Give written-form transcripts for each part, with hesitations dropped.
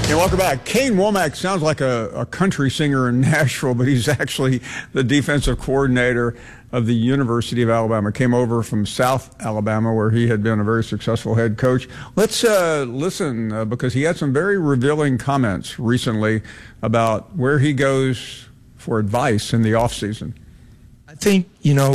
Yeah, welcome back. Kane Womack sounds like a country singer in Nashville, but he's actually the defensive coordinator of the University of Alabama. Came over from South Alabama, where he had been a very successful head coach. Let's listen, because he had some very revealing comments recently about where he goes for advice in the offseason. I think,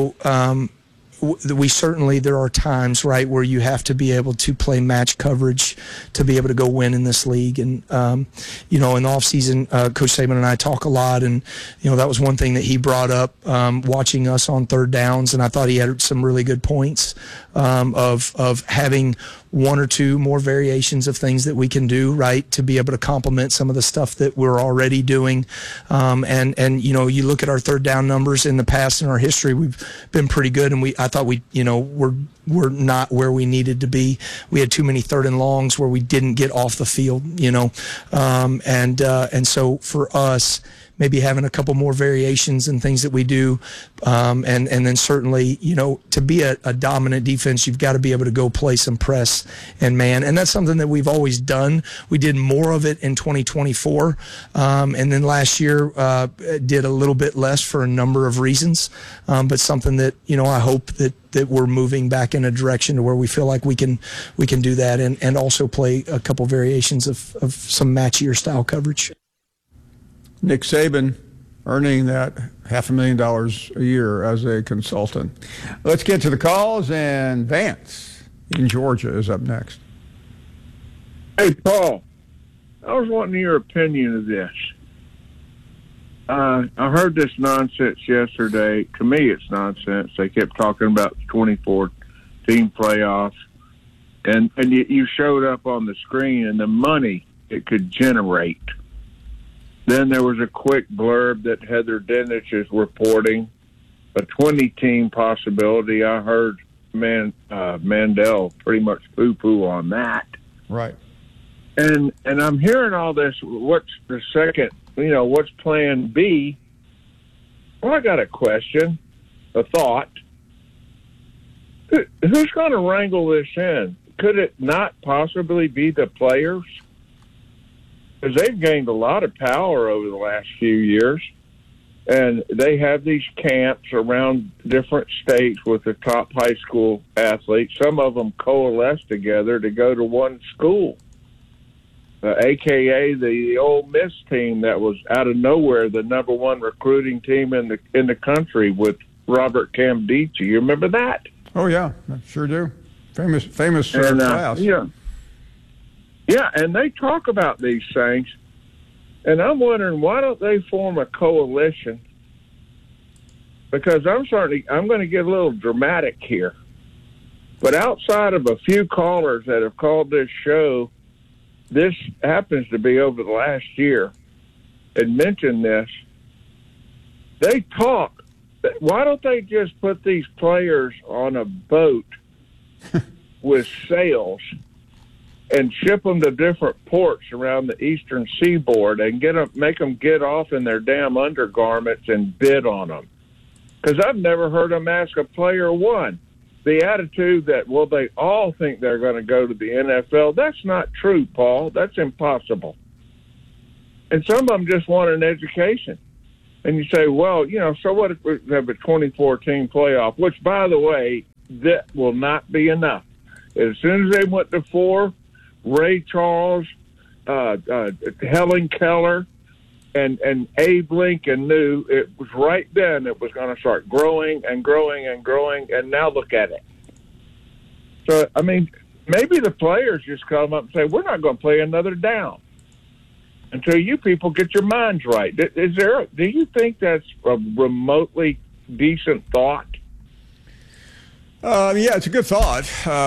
we certainly, there are times, right, where you have to be able to play match coverage to be able to go win in this league. And, in the offseason, Coach Saban and I talk a lot, and, that was one thing that he brought up, watching us on third downs, and I thought he had some really good points of having one or two more variations of things that we can do, right, to be able to complement some of the stuff that we're already doing. You look at our third down numbers in the past in our history, we've been pretty good, and I thought we're not where we needed to be. We had too many third and longs where we didn't get off the field, and so for us, maybe having a couple more variations and things that we do. And then certainly, to be a dominant defense, you've got to be able to go play some press and man. And that's something that we've always done. We did more of it in 2024. And then last year, did a little bit less for a number of reasons. But something that, I hope that we're moving back in a direction to where we feel like we can do that and also play a couple variations of some matchier style coverage. Nick Saban earning that $500,000 a year as a consultant. Let's get to the calls, and Vance in Georgia is up next. Hey, Paul, I was wanting your opinion of this. I heard this nonsense yesterday. To me, it's nonsense. They kept talking about the 24-team playoffs, and you showed up on the screen and the money it could generate. Then there was a quick blurb that Heather Dinich is reporting a 20-team possibility. I heard Mandel pretty much poo-poo on that. Right. And I'm hearing all this. What's the second? What's Plan B? Well, I got a question, a thought. Who's going to wrangle this in? Could it not possibly be the players? Because they've gained a lot of power over the last few years, and they have these camps around different states with the top high school athletes. Some of them coalesce together to go to one school, a.k.a. the Ole Miss team that was out of nowhere the number one recruiting team in the country with Robert Camdici. You remember that? Oh yeah, I sure do. Famous class. Yeah, and they talk about these things, and I'm wondering, why don't they form a coalition? Because I'm going to get a little dramatic here, but outside of a few callers that have called this show, this happens to be over the last year, and mentioned this, they talk. Why don't they just put these players on a boat with sails and ship them to different ports around the eastern seaboard and make them get off in their damn undergarments and bid on them? Because I've never heard them ask a player one. The attitude that, they all think they're going to go to the NFL, that's not true, Paul. That's impossible. And some of them just want an education. And you say, so what if we have a 24-team playoff, which, by the way, that will not be enough. As soon as they went to 4, Ray Charles, Helen Keller, and Abe Lincoln knew it was right then it was going to start growing and growing and growing, and now look at it. So, maybe the players just come up and say, we're not going to play another down until you people get your minds right. Do you think that's a remotely decent thought? Yeah, it's a good thought.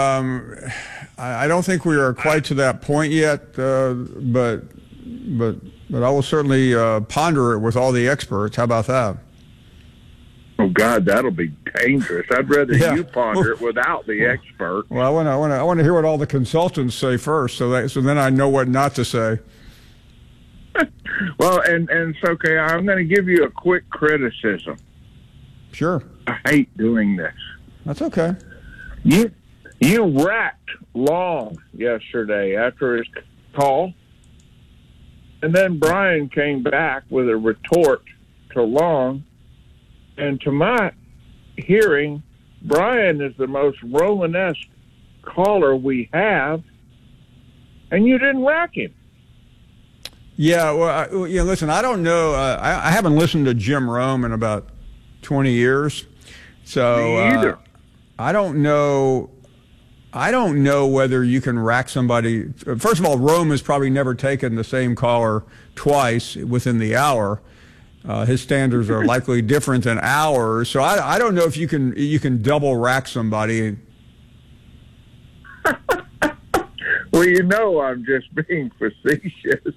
I don't think we are quite to that point yet, but I will certainly ponder it with all the experts. How about that? Oh God, that'll be dangerous. I'd rather you ponder it without the expert. Well, I want to hear what all the consultants say first, so then I know what not to say. Well, and it's okay. I'm going to give you a quick criticism. Sure. I hate doing this. That's okay. You racked Long yesterday after his call. And then Brian came back with a retort to Long. And to my hearing, Brian is the most Romanesque caller we have, and you didn't rack him. Yeah, well, listen, I don't know. I haven't listened to Jim Rome in about 20 years. So Me either. I don't know. I don't know whether you can rack somebody. First of all, Rome has probably never taken the same caller twice within the hour. His standards are likely different than ours. So I don't know if you can double rack somebody. Well, I'm just being facetious.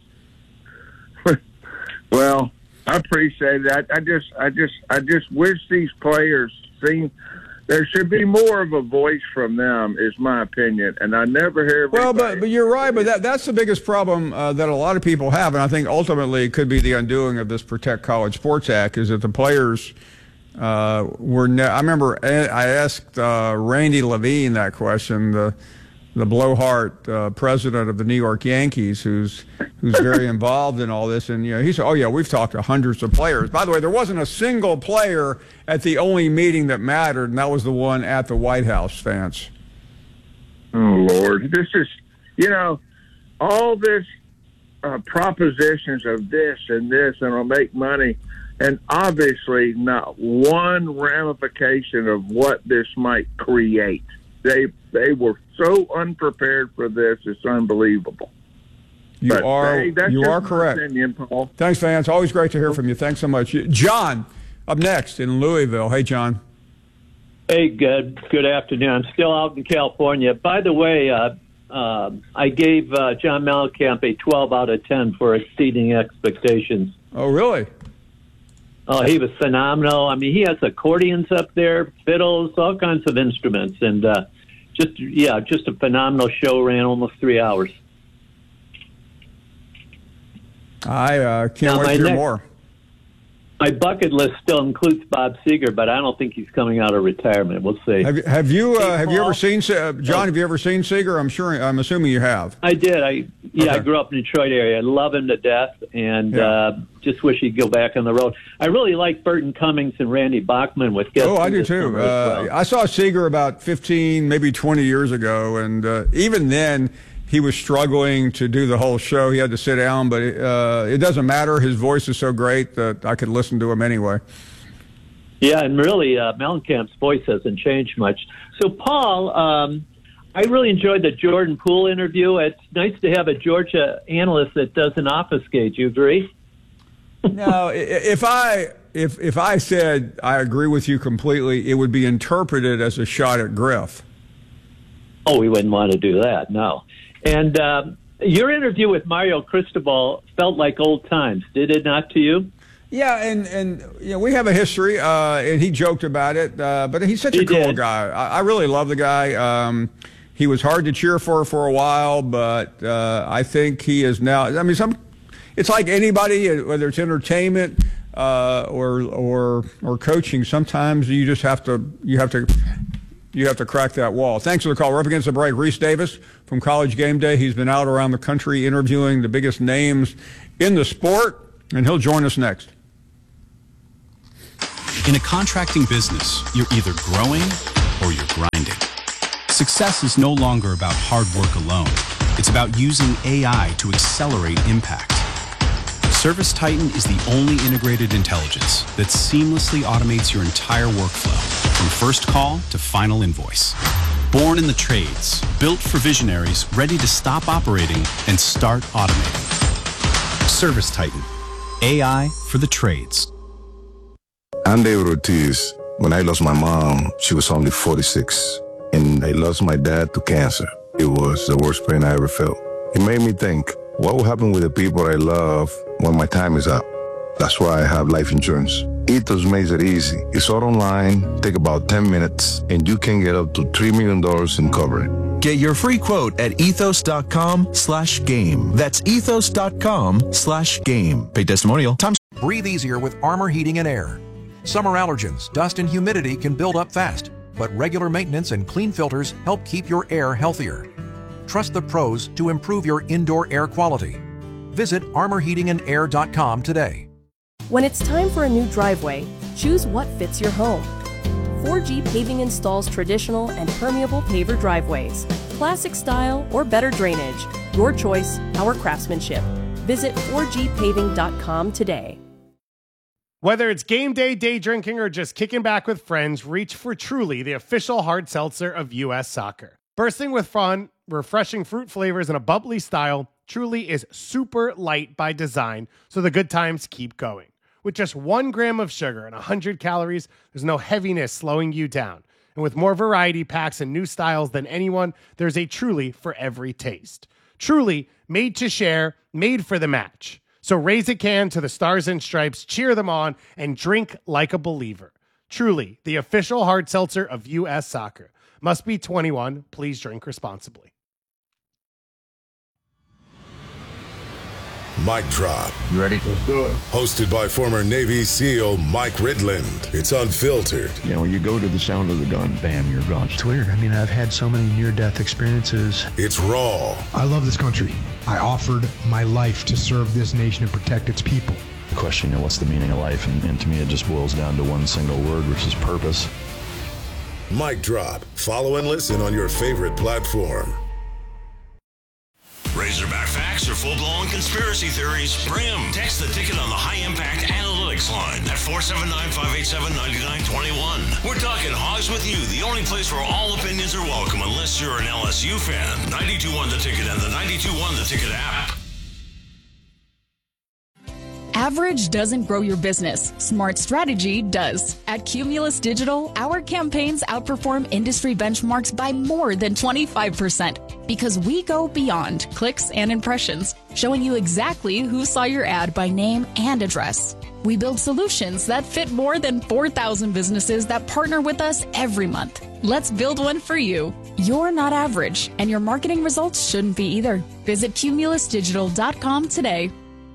Well, I appreciate that. I just wish these players there should be more of a voice from them, is my opinion. And I never hear. Well, but you're right. But that's the biggest problem that a lot of people have, and I think ultimately it could be the undoing of this Protect College Sports Act, is that the players I remember I asked Randy Levine that question, the blowhard president of the New York Yankees, who's very involved in all this, and he said, "Oh yeah, we've talked to hundreds of players." By the way, there wasn't a single player at the only meeting that mattered, and that was the one at the White House, Vance. Oh Lord, this is all this propositions of this and this, and it'll make money, and obviously not one ramification of what this might create. They were so unprepared for this; it's unbelievable. You are correct. Opinion, Paul. Thanks, Vance. Always great to hear from you. Thanks so much. John, up next in Louisville. Hey, John. Hey, good afternoon. I'm still out in California. By the way, I gave John Mellencamp a 12 out of 10 for exceeding expectations. Oh, really? Oh, he was phenomenal. I mean, he has accordions up there, fiddles, all kinds of instruments, and just a phenomenal show. Ran almost 3 hours. I can't wait to hear more. My bucket list still includes Bob Seger, but I don't think he's coming out of retirement. We'll see. Have you ever seen John? Have you ever seen Seger? I'm assuming you have. I did. I grew up in the Detroit area. I love him to death, and just wish he'd go back on the road. I really like Burton Cummings and Randy Bachman with guests. Oh, I do too. I saw Seger about 15, maybe 20 years ago, and even then, he was struggling to do the whole show. He had to sit down, but it doesn't matter. His voice is so great that I could listen to him anyway. Yeah, and really, Mellencamp's voice hasn't changed much. So, Paul, I really enjoyed the Jordan Poole interview. It's nice to have a Georgia analyst that doesn't obfuscate. You agree? No, if I said I agree with you completely, it would be interpreted as a shot at Griff. Oh, we wouldn't want to do that, no. And your interview with Mario Cristobal felt like old times, did it not to you? Yeah, and we have a history, and he joked about it, but he's such a cool guy. I really love the guy. He was hard to cheer for a while, but I think he is now. I mean, it's like anybody, whether it's entertainment or coaching. Sometimes you just have to crack that wall. Thanks for the call. We're up against the break. Reese Davis from College Game Day. He's been out around the country interviewing the biggest names in the sport, and he'll join us next. In a contracting business, you're either growing or you're grinding. Success is no longer about hard work alone. It's about using AI to accelerate impact. ServiceTitan is the only integrated intelligence that seamlessly automates your entire workflow, from first call to final invoice. Born in the trades, built for visionaries ready to stop operating and start automating. ServiceTitan, AI for the trades. I'm David Ortiz. When I lost my mom, she was only 46, and I lost my dad to cancer. It was the worst pain I ever felt. It made me think, what will happen with the people I love when my time is up? That's why I have life insurance. Ethos makes it easy. It's all online, take about 10 minutes, and you can get up to $3 million in coverage. Get your free quote at ethos.com/game. That's ethos.com/game. Pay testimonial. Breathe easier with Armor Heating and Air. Summer allergens, dust and humidity can build up fast, but regular maintenance and clean filters help keep your air healthier. Trust the pros to improve your indoor air quality. Visit armorheatingandair.com today. When it's time for a new driveway, choose what fits your home. 4G Paving installs traditional and permeable paver driveways, classic style or better drainage. Your choice, our craftsmanship. Visit 4gpaving.com today. Whether it's game day, day drinking, or just kicking back with friends, reach for Truly, the official hard seltzer of U.S. Soccer. Bursting with fun, refreshing fruit flavors, and a bubbly style, Truly is super light by design, so the good times keep going. With just 1 gram of sugar and 100 calories, there's no heaviness slowing you down. And with more variety packs and new styles than anyone, there's a Truly for every taste. Truly, made to share, made for the match. So raise a can to the Stars and Stripes, cheer them on, and drink like a believer. Truly, the official hard seltzer of U.S. Soccer. Must be 21. Please drink responsibly. Mic Drop. You ready? Let's do it. Hosted by former Navy SEAL Mike Ridland. It's unfiltered. You know, when you go to the sound of the gun, bam, you're gone. It's weird. I mean, I've had so many near-death experiences. It's raw. I love this country. I offered my life to serve this nation and protect its people. The question, what's the meaning of life? And to me, it just boils down to one single word, which is purpose. Mic Drop. Follow and listen on your favorite platform. Razorback facts or full-blown conspiracy theories? Bring them. Text the ticket on the high-impact analytics line at 479-587-9921. We're talking Hogs with You, the only place where all opinions are welcome unless you're an LSU fan. 92.1 The Ticket and the 92.1 The Ticket app. Average doesn't grow your business. Smart strategy does. At Cumulus Digital, our campaigns outperform industry benchmarks by more than 25% because we go beyond clicks and impressions, showing you exactly who saw your ad by name and address. We build solutions that fit more than 4,000 businesses that partner with us every month. Let's build one for you. You're not average, and your marketing results shouldn't be either. Visit cumulusdigital.com today.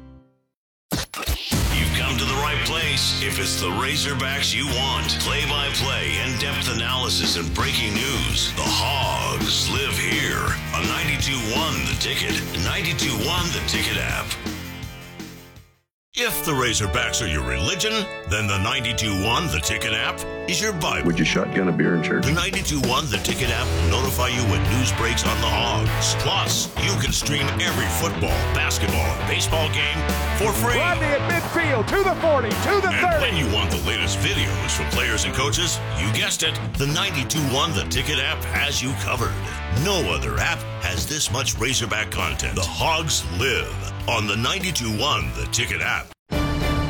You've come to the right place if it's the Razorbacks you want. Play-by-play, in-depth analysis, and breaking news. The Hogs live here on 92.1 The Ticket, 92.1 The Ticket app. If the Razorbacks are your religion, then the 92.1 The Ticket app is your Bible. Would you shotgun a beer in church? The 92.1 The Ticket app will notify you when news breaks on the Hogs. Plus, you can stream every football, basketball, and baseball game for free. Rodney at midfield, to the 40, to the 30. And when you want the latest videos from players and coaches, you guessed it, the 92.1 The Ticket app has you covered. No other app has this much Razorback content. The Hogs live on the 92.1 The Ticket app. 20,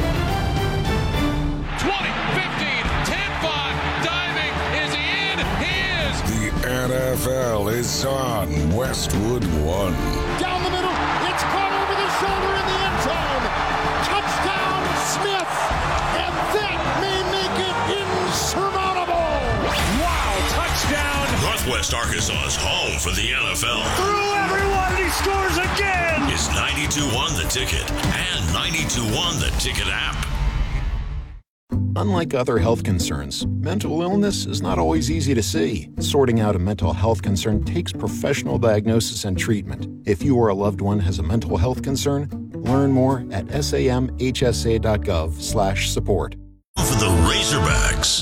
15, 10-5, diving, is he in? He is! The NFL is on Westwood One. Down the middle, it's caught over the shoulder in the end zone. Touchdown, Smith! And that may make it insurmountable! Wow, touchdown! Northwest Arkansas's home for the NFL. Through everyone, and he scores again! It's 92.1 The Ticket and 92.1 The Ticket app. Unlike other health concerns, mental illness is not always easy to see. Sorting out a mental health concern takes professional diagnosis and treatment. If you or a loved one has a mental health concern, learn more at samhsa.gov/support. For the Razorbacks,